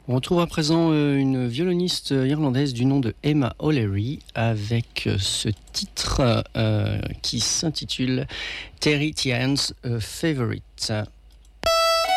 On retrouve à présent une violoniste irlandaise du nom de Emma O'Leary avec ce titre qui s'intitule Terry Tian's Favorite.